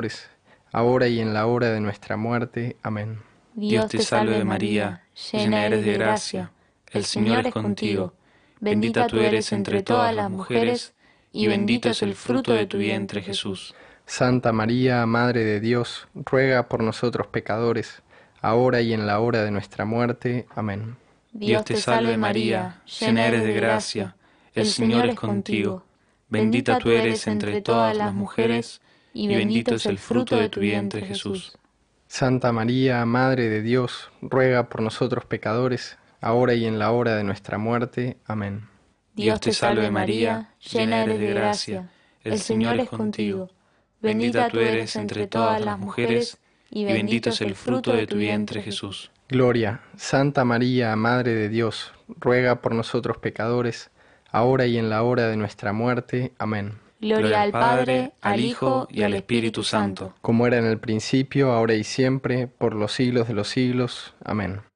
pecadores, ahora y en la hora de nuestra muerte. Amén. Dios te salve María, llena eres de gracia, el Señor es contigo. Bendita tú eres entre todas las mujeres, y bendito es el fruto de tu vientre, Jesús. Santa María, Madre de Dios, ruega por nosotros pecadores, ahora y en la hora de nuestra muerte. Amén. Dios te salve María, llena eres de gracia, el Señor es contigo. Bendita tú eres entre todas las mujeres, y bendito es el fruto de tu vientre, Jesús. Santa María, Madre de Dios, ruega por nosotros pecadores, ahora y en la hora de nuestra muerte. Amén. Dios te salve María, llena eres de gracia, el Señor es contigo. Bendita tú eres entre todas las mujeres, y bendito es el fruto de tu vientre, Jesús. Gloria, Santa María, Madre de Dios, ruega por nosotros pecadores, ahora y en la hora de nuestra muerte. Amén. Gloria al Padre, al Hijo y al Espíritu Santo. Como era en el principio, ahora y siempre, por los siglos de los siglos. Amén.